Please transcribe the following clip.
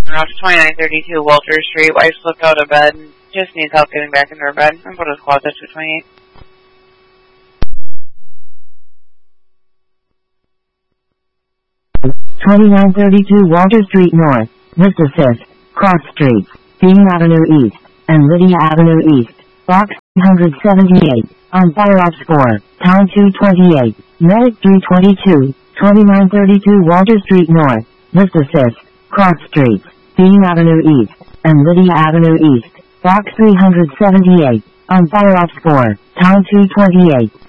Off 2932 Walter Street. Wife slipped out of bed and just needs help getting back into her bed. I'm going to closet 228. Walter Street North, Vista 5th, Cross Streets, Bean Avenue East, and Lydia Avenue East, Box 378, on Fire Ops 4, Town 228, Medic 322, 2932 Walter Street North, Vista 5th, Cross Streets, Bean Avenue East, and Lydia Avenue East, Box 378, on Fire Ops 4, Town 228.